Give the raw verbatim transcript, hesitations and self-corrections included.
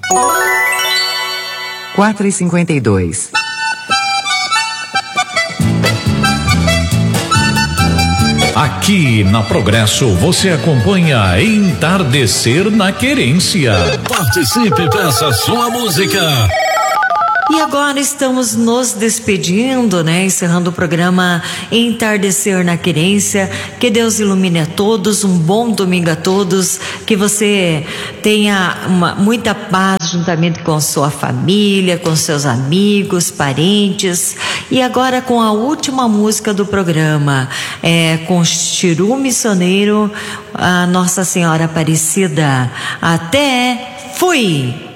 quatro e cinquenta e dois. Aqui na Progresso você acompanha Entardecer na Querência. Participe, peça sua música. E agora estamos nos despedindo, né? Encerrando o programa Entardecer na Querência. Que Deus ilumine a todos, um bom domingo a todos, que você tenha uma, muita paz juntamente com sua família, com seus amigos, parentes. E agora com a última música do programa, é, com Chiru Missioneiro, a Nossa Senhora Aparecida. Até, fui!